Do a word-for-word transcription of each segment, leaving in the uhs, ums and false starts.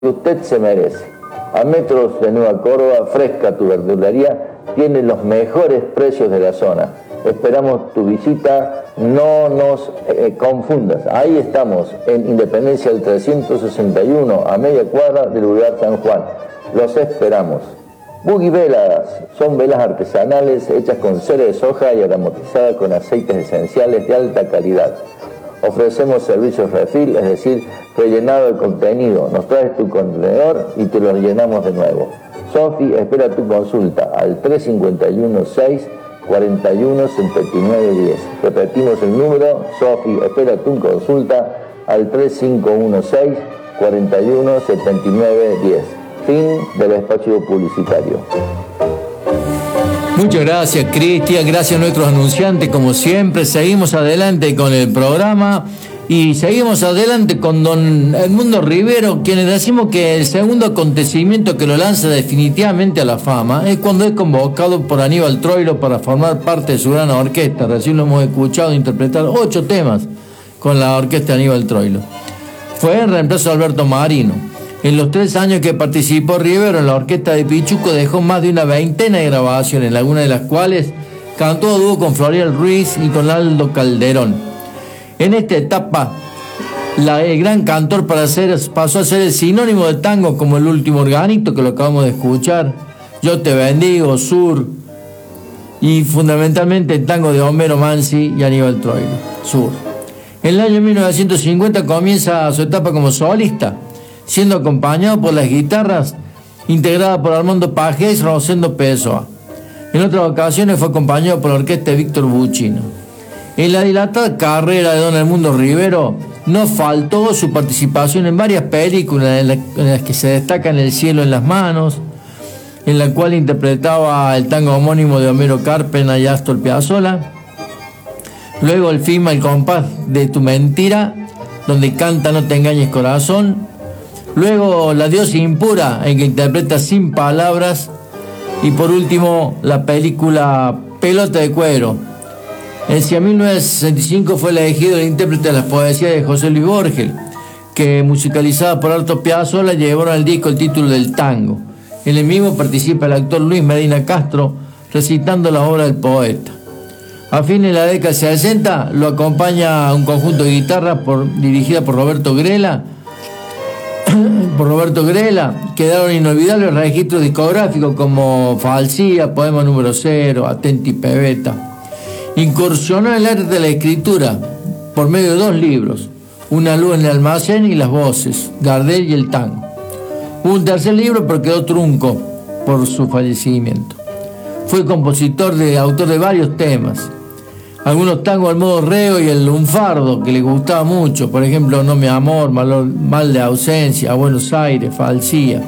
usted se merece. A metros de Nueva Córdoba, Fresca, tu verdulería, tiene los mejores precios de la zona. Esperamos tu visita, no nos eh, confundas. Ahí estamos, en Independencia del trescientos sesenta y uno, a media cuadra del lugar San Juan. Los esperamos. Buggy Velas son velas artesanales hechas con cera de soja y aromatizadas con aceites esenciales de alta calidad. Ofrecemos servicios refill, es decir, rellenado de contenido. Nos traes tu contenedor y te lo llenamos de nuevo. Sofi espera tu consulta al tres cinco uno seis, cuatro uno, siete nueve uno cero. Repetimos el número. Sofi espera tu consulta al tres cinco uno seis, cuatro uno, siete nueve uno cero. Fin del espacio publicitario. Muchas gracias, Cristian. Gracias a nuestros anunciantes, como siempre. Seguimos adelante con el programa y seguimos adelante con don Edmundo Rivero, quienes decimos que el segundo acontecimiento que lo lanza definitivamente a la fama es cuando es convocado por Aníbal Troilo para formar parte de su gran orquesta. Recién lo hemos escuchado interpretar ocho temas con la orquesta de Aníbal Troilo. Fue en reemplazo de Alberto Marino. En los tres años que participó Rivero en la orquesta de Pichuco dejó más de una veintena de grabaciones, algunas de las cuales cantó a dúo con Florial Ruiz y con Aldo Calderón. En esta etapa, la, el gran cantor para hacer, pasó a ser el sinónimo de tango, como El último organito, que lo acabamos de escuchar, Yo te bendigo, Sur, y fundamentalmente el tango de Homero Mansi y Aníbal Troilo, Sur. En el año mil novecientos cincuenta comienza su etapa como solista, siendo acompañado por las guitarras integradas por Armando Pagés y Rosendo Pessoa. En otras ocasiones fue acompañado por la orquesta de Víctor Buccino. En la dilatada carrera de don Edmundo Rivero no faltó su participación en varias películas en, la, en las que se destacan El cielo en las manos, en la cual interpretaba el tango homónimo de Homero Carpena y Astor Piazzolla. Luego el film Al compás de tu mentira, donde canta No te engañes corazón. Luego La diosa impura, en que interpreta Sin palabras. Y por último, la película Pelota de cuero. En mil novecientos sesenta y cinco fue elegido el intérprete de las poesías de José Luis Borges, que musicalizada por Astor Piazzolla llevaron al disco el título del tango. En el mismo participa el actor Luis Medina Castro recitando la obra del poeta. A fines de la década sesenta lo acompaña un conjunto de guitarras por, dirigida por Roberto Grela, por Roberto Grela, quedaron inolvidables registros discográficos como Falsía, Poema número cero, Atenti Pebeta. Incursionó en el arte de la escritura por medio de dos libros, Una luz en el almacén y Las voces, Gardel y el tango. Hubo un tercer libro pero quedó trunco por su fallecimiento. Fue compositor de autor de varios temas, algunos tangos al modo reo y el lunfardo, que le gustaba mucho, por ejemplo No mi amor, Mal, mal de ausencia, Buenos Aires, Falsía.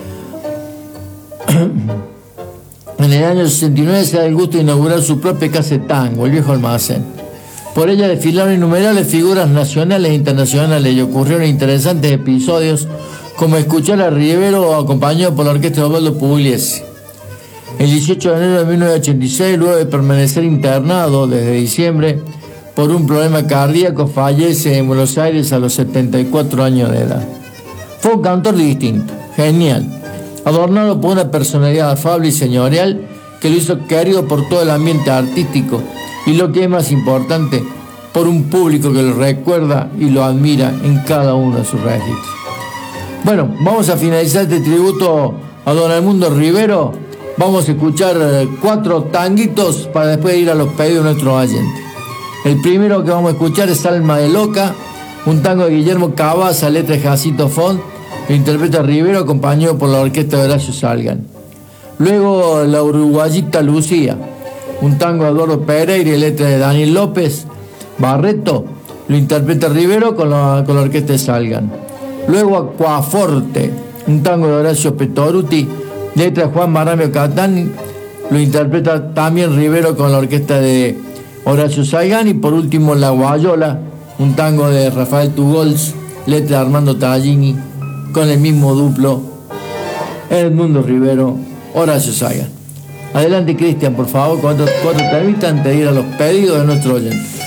En el año sesenta y nueve se da el gusto de inaugurar su propia casa de tango, el Viejo Almacén. Por ella desfilaron innumerables figuras nacionales e internacionales y ocurrieron interesantes episodios, como escuchar a Rivero acompañado por la orquesta de Osvaldo Pugliese. El dieciocho de enero de mil novecientos ochenta y seis, luego de permanecer internado desde diciembre por un problema cardíaco, fallece en Buenos Aires a los setenta y cuatro años de edad. Fue un cantor distinto, genial, adornado por una personalidad afable y señorial que lo hizo querido por todo el ambiente artístico y, lo que es más importante, por un público que lo recuerda y lo admira en cada uno de sus registros. Bueno, vamos a finalizar este tributo a don Edmundo Rivero. Vamos a escuchar cuatro tanguitos para después ir a los pedidos de nuestros oyentes. El primero que vamos a escuchar es Alma de Loca, un tango de Guillermo Cabaza, letra de Jacinto Font, que interpreta Rivero acompañado por la orquesta de Horacio Salgan. Luego La uruguayita Lucía, un tango de Eduardo Pereira y letra de Daniel López Barreto, lo interpreta Rivero con la, con la orquesta de Salgan. Luego Aquaforte, un tango de Horacio Petoruti, letra de Juan Maramio Catán, lo interpreta también Rivero con la orquesta de Horacio Salgan. Y por último La Guayola, un tango de Rafael Tugols, letra de Armando Tallini, con el mismo duplo Edmundo Rivero, Horacio Salgan. Adelante, Cristian, por favor, cuatro, cuatro termitas antes de ir a los pedidos de nuestro oyente.